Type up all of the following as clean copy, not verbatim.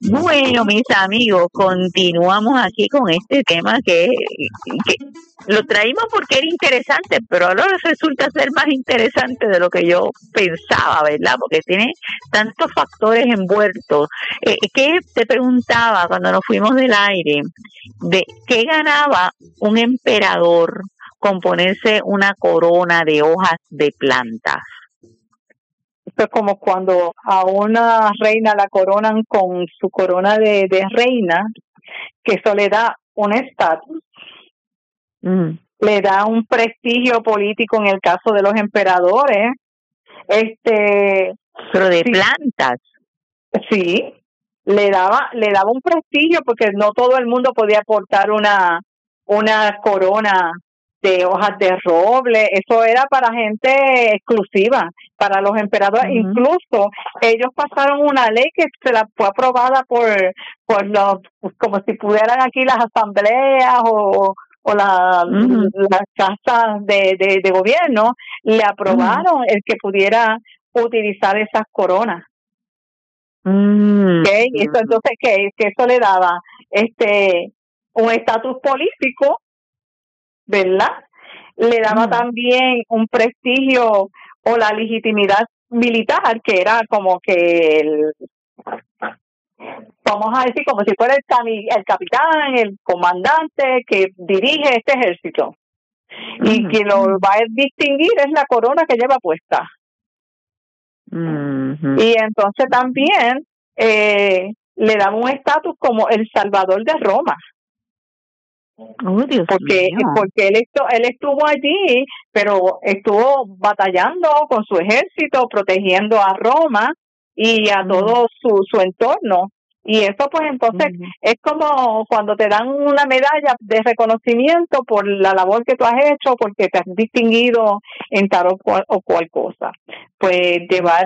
Bueno, mis amigos, continuamos aquí con este tema que lo traímos porque era interesante, pero ahora resulta ser más interesante de lo que yo pensaba, ¿verdad? Porque tiene tantos factores envueltos. ¿Qué te preguntaba cuando nos fuimos del aire? ¿De qué ganaba un emperador con ponerse una corona de hojas de plantas? Esto es como cuando a una reina la coronan con su corona de reina, que eso le da un estatus, le da un prestigio político en el caso de los emperadores. Pero de plantas. Sí, le daba un prestigio porque no todo el mundo podía portar una corona de hojas de roble. Eso era para gente exclusiva, para los emperadores. Incluso ellos pasaron una ley que se la fue aprobada por los, como si pudieran aquí las asambleas o las casas de gobierno, le aprobaron el que pudiera utilizar esas coronas. Okay. Eso, entonces que eso le daba un estatus político, ¿verdad? Le daba también un prestigio o la legitimidad militar, que era como que vamos a decir, como si fuera el capitán, el comandante que dirige este ejército. Y quien lo va a distinguir es la corona que lleva puesta. Y entonces también le daba un estatus como el Salvador de Roma. Porque él estuvo allí, pero estuvo batallando con su ejército, protegiendo a Roma y a todo su entorno. Y eso pues entonces es como cuando te dan una medalla de reconocimiento por la labor que tú has hecho, porque te has distinguido en tal o cual cosa. Pues llevar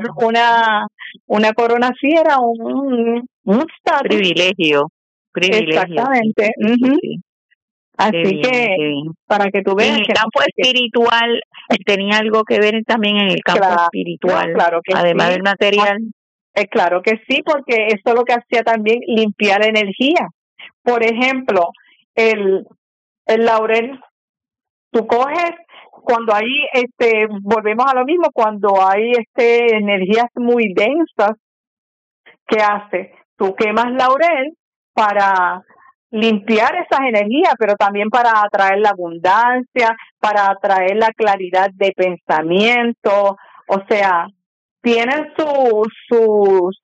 una corona así era un estatus. Privilegio. Exactamente. Sí. Así que, para que tú veas. En el campo espiritual, tenía algo que ver también en el campo espiritual, claro que además sí. del material. Claro que sí, porque eso lo que hacía también limpiar energía. Por ejemplo, el laurel, tú coges, cuando hay, volvemos a lo mismo, cuando hay energías muy densas, ¿qué hace? Tú quemas laurel para limpiar esas energías, pero también para atraer la abundancia, para atraer la claridad de pensamiento. O sea, tienen sus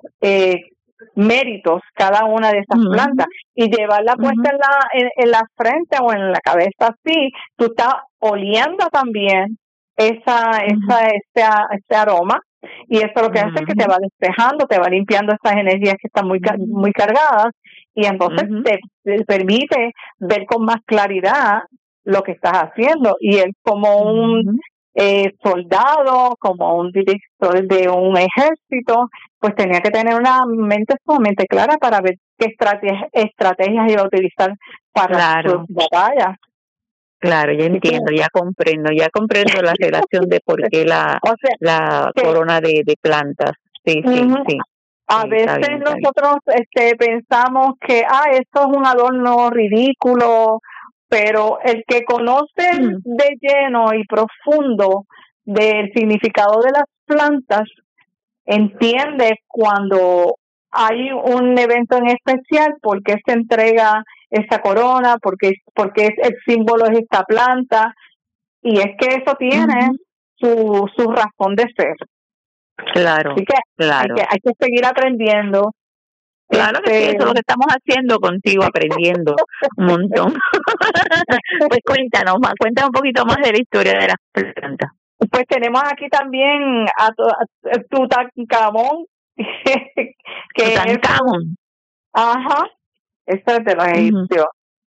méritos cada una de esas plantas, y llevarla puesta en la frente o en la cabeza así, tú estás oliendo también ese aroma, y eso lo que hace es que te va despejando, te va limpiando estas energías que están muy cargadas, y entonces te permite ver con más claridad lo que estás haciendo. Y él, como un soldado, como un director de un ejército, pues tenía que tener una mente sumamente clara para ver qué estrategias iba a utilizar para sus batallas. Claro, ya entiendo, ya comprendo la relación de por qué la corona de plantas. Sí. A veces nosotros pensamos que esto es un adorno ridículo, pero el que conoce de lleno y profundo del significado de las plantas entiende cuando hay un evento en especial, por qué se entrega esa corona, porque el símbolo es esta planta, y es que eso tiene su razón de ser. Claro. Así que hay que seguir aprendiendo. Claro que sí, eso es lo que estamos haciendo contigo, aprendiendo un montón. Pues cuenta un poquito más de la historia de las plantas. Pues tenemos aquí también a Tutankamón, Tutankamón. Este es de los egipcios.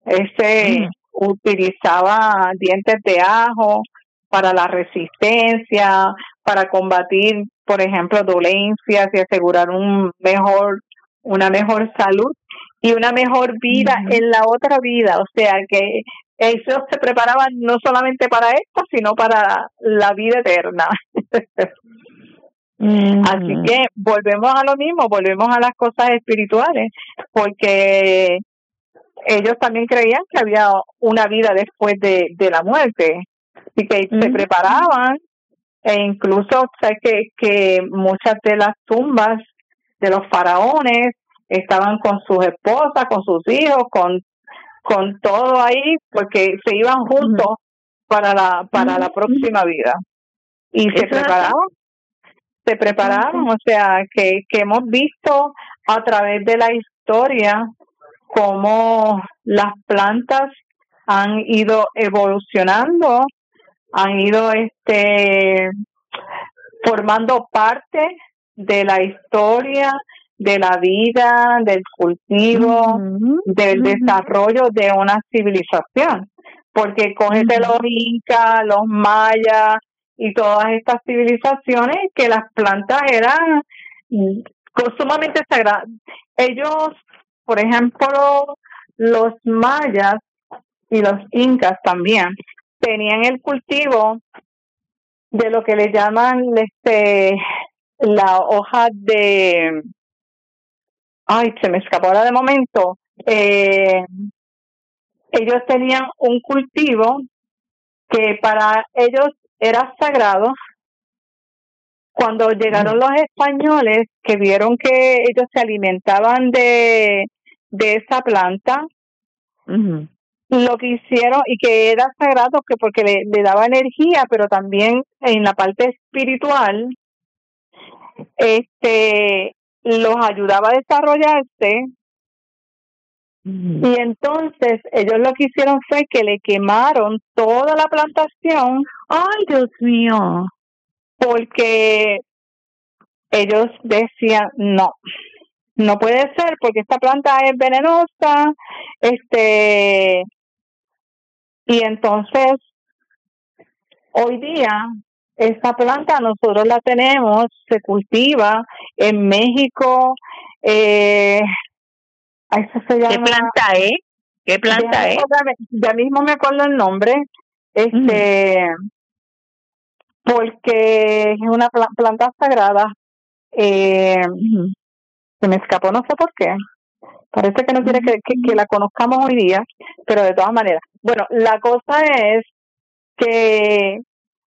Utilizaba dientes de ajo para la resistencia, para combatir, por ejemplo, dolencias y asegurar una mejor salud y una mejor vida en la otra vida. O sea que ellos se preparaban no solamente para esto, sino para la vida eterna. Así que volvemos a lo mismo, volvemos a las cosas espirituales, porque ellos también creían que había una vida después de la muerte, y que se preparaban, e incluso sabes que muchas de las tumbas de los faraones estaban con sus esposas, con sus hijos, con todo ahí, porque se iban juntos para la próxima vida, y se preparaban, o sea, que hemos visto a través de la historia cómo las plantas han ido evolucionando, han ido formando parte de la historia, de la vida, del cultivo, del desarrollo de una civilización, porque cógete los incas, los mayas y todas estas civilizaciones, que las plantas eran sumamente sagradas. Ellos, por ejemplo, los mayas y los incas también tenían el cultivo de lo que le llaman la hoja de... Ay, se me escapó ahora de momento. Ellos tenían un cultivo que para ellos era sagrado. Cuando llegaron los españoles, que vieron que ellos se alimentaban de esa planta, lo que hicieron, y que era sagrado que porque le daba energía, pero también en la parte espiritual, los ayudaba a desarrollarse. Y entonces ellos lo que hicieron fue que le quemaron toda la plantación. ¡Ay, Dios mío! Porque ellos decían, no puede ser, porque esta planta es venenosa, y entonces hoy día esta planta nosotros la tenemos, se cultiva en México. Eso se llama, ¿Qué planta es? Ya mismo me acuerdo el nombre, porque es una planta sagrada. Se me escapó, no sé por qué. Parece que no quiere que la conozcamos hoy día, pero de todas maneras. Bueno, la cosa es que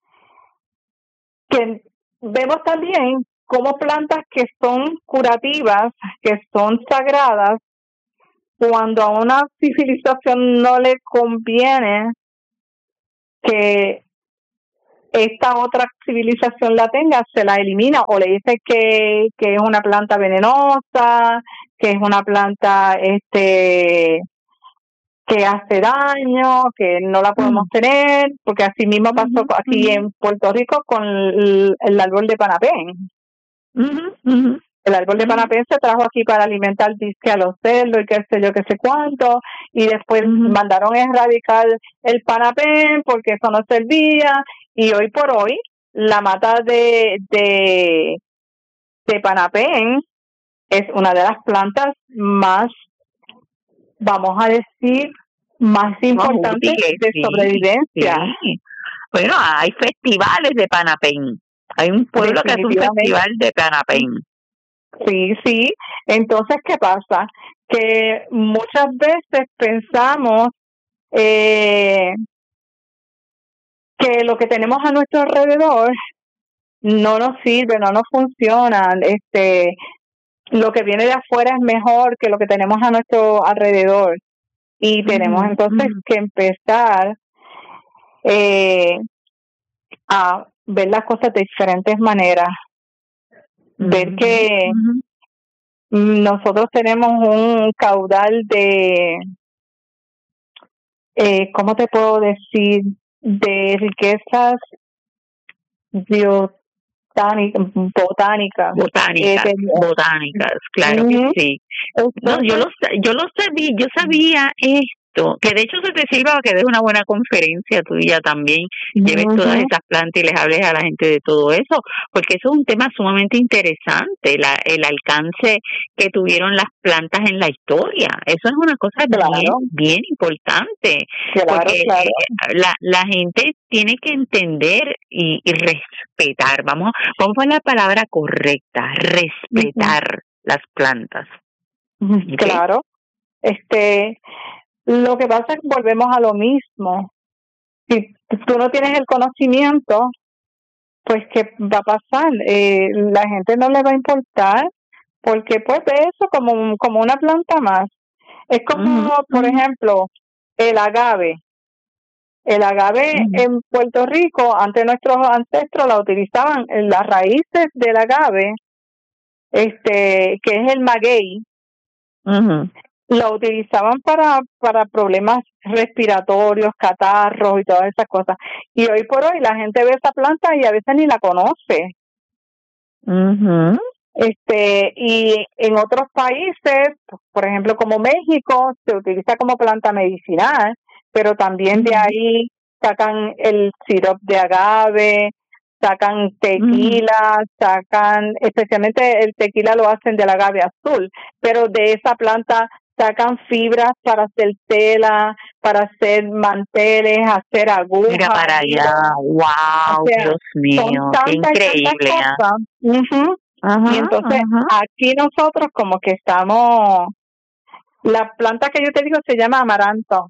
vemos también como plantas que son curativas, que son sagradas, cuando a una civilización no le conviene que esta otra civilización la tenga, se la elimina o le dice que es una planta venenosa, que es una planta que hace daño, que no la podemos tener, porque así mismo pasó aquí en Puerto Rico con el árbol de panapén. El árbol de panapén se trajo aquí para alimentar disque a los cerdos y qué sé yo, qué sé cuánto, y después mandaron a erradicar el panapén porque eso no servía, y hoy por hoy la mata de panapén es una de las plantas más, vamos a decir, más importantes de sobrevivencia. Sí. Bueno, hay festivales de panapén. Hay un pueblo que hace un festival de panapén. Sí. Entonces, ¿qué pasa? Que muchas veces pensamos que lo que tenemos a nuestro alrededor no nos sirve, no nos funciona. Lo que viene de afuera es mejor que lo que tenemos a nuestro alrededor. Y tenemos entonces que empezar a ver las cosas de diferentes maneras. Ver que nosotros tenemos un caudal de, ¿cómo te puedo decir? De riquezas botánicas, claro que sí. No, yo sabía Exacto, que de hecho se te sirva para que des una buena conferencia tuya también, lleves todas esas plantas y les hables a la gente de todo eso, porque eso es un tema sumamente interesante, el alcance que tuvieron las plantas en la historia. Eso es una cosa bien importante, porque la gente tiene que entender y respetar, vamos a la palabra correcta, respetar las plantas. Claro. Lo que pasa es que volvemos a lo mismo. Si tú no tienes el conocimiento, pues ¿qué va a pasar? La gente no le va a importar porque pues ve eso como una planta más. Es como, por ejemplo, el agave. El agave en Puerto Rico, antes nuestros ancestros la utilizaban, las raíces del agave, que es el maguey, lo utilizaban para problemas respiratorios, catarros y todas esas cosas. Y hoy por hoy la gente ve esa planta y a veces ni la conoce. Y en otros países, por ejemplo como México, se utiliza como planta medicinal, pero también de ahí sacan el sirope de agave, sacan tequila, especialmente el tequila lo hacen del agave azul, pero de esa planta sacan fibras para hacer tela, para hacer manteles, hacer agujas. Mira para allá, wow, Dios mío, qué increíble. Y entonces aquí nosotros como que estamos, la planta que yo te digo se llama amaranto.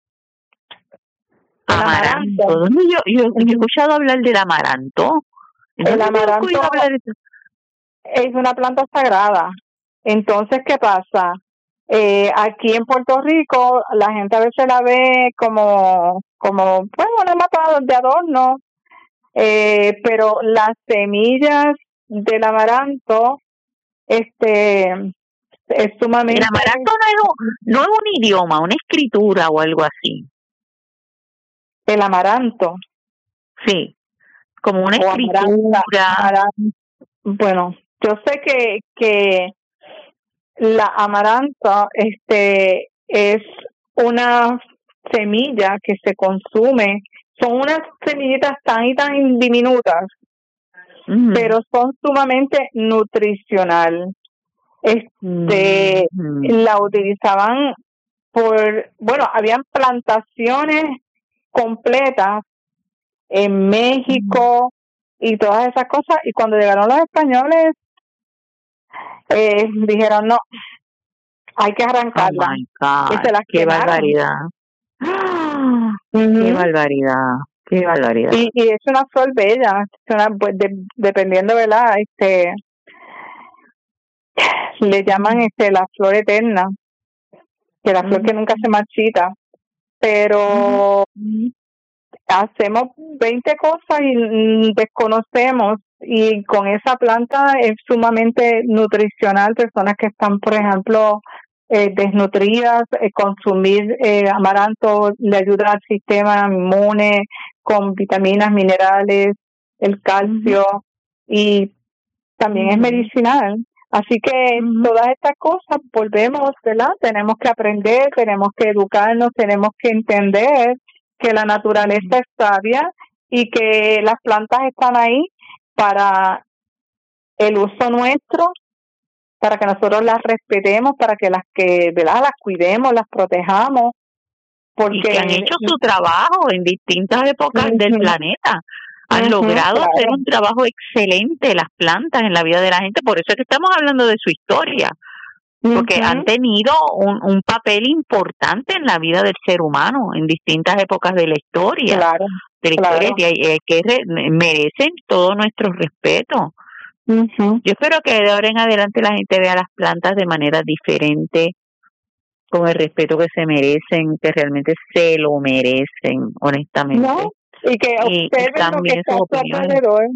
Amaranto. ¿Dónde yo he escuchado hablar del amaranto? El amaranto es una planta sagrada. Entonces, ¿qué pasa? Aquí en Puerto Rico la gente a veces la ve como pues una mata de adorno, pero las semillas del amaranto es sumamente... El amaranto no es un idioma, una escritura o algo así. El amaranto. Sí, como una escritura. Bueno, yo sé que la amaranto es una semilla que se consume. Son unas semillitas tan y tan diminutas, pero son sumamente nutricional. La utilizaban habían plantaciones completas en México y todas esas cosas, y cuando llegaron los españoles dijeron no, hay que arrancarla. Y se las quemaron. Barbaridad. Qué barbaridad, qué barbaridad. Y es una flor bella, dependiendo, ¿verdad? Le llaman la flor eterna, que la flor que nunca se marchita, pero hacemos 20 cosas y desconocemos, y con esa planta es sumamente nutricional. Personas que están, por ejemplo, desnutridas, consumir amaranto le ayuda al sistema inmune con vitaminas, minerales, el calcio, y también es medicinal. Así que todas estas cosas volvemos, ¿verdad? Tenemos que aprender, tenemos que educarnos, tenemos que entender que la naturaleza es sabia y que las plantas están ahí para el uso nuestro, para que nosotros las respetemos, para que ¿verdad? Las cuidemos, las protejamos. Porque y que han hecho su trabajo en distintas épocas del planeta. Han logrado hacer un trabajo excelente las plantas en la vida de la gente. Por eso es que estamos hablando de su historia, porque han tenido un papel importante en la vida del ser humano en distintas épocas de la historia. Y que merecen todo nuestro respeto. Yo espero que de ahora en adelante la gente vea las plantas de manera diferente, con el respeto que se merecen, que realmente se lo merecen, honestamente. No, y que observen lo que está a su alrededor,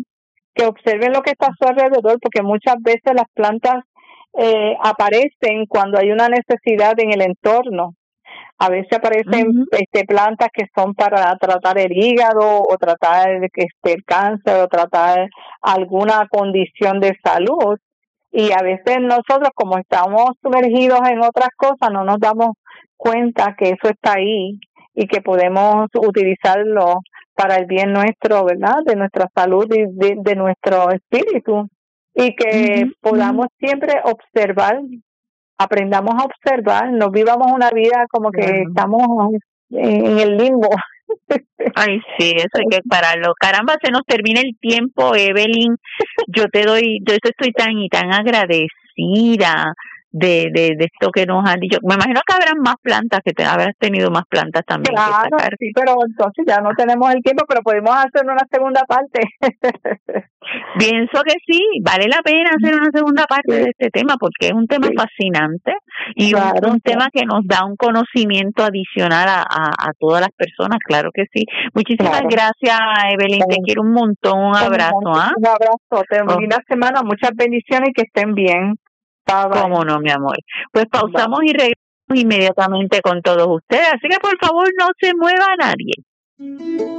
porque muchas veces las plantas aparecen cuando hay una necesidad en el entorno. A veces aparecen plantas que son para tratar el hígado o tratar el cáncer o tratar alguna condición de salud, y a veces nosotros, como estamos sumergidos en otras cosas, no nos damos cuenta que eso está ahí y que podemos utilizarlo para el bien nuestro, ¿verdad? De nuestra salud y de nuestro espíritu. Y que podamos siempre observar, aprendamos a observar, no vivamos una vida como que estamos en el limbo. Ay, sí, eso hay que pararlo. Caramba, se nos termina el tiempo, Evelyn. Yo estoy tan y tan agradecida de esto que nos han dicho. Me imagino que habrán más plantas, habrás tenido más plantas también. Claro, sí, pero entonces ya no tenemos el tiempo, pero podemos hacer una segunda parte. Pienso que sí, vale la pena hacer una segunda parte de este tema porque es un tema fascinante y un tema que nos da un conocimiento adicional a todas las personas, claro que sí. Muchísimas gracias, Evelyn, te quiero un montón, un abrazo. Un abrazo, termina la semana, muchas bendiciones y que estén bien. Bye. Cómo no, mi amor. Pues pausamos y regresamos inmediatamente con todos ustedes, así que por favor no se mueva nadie.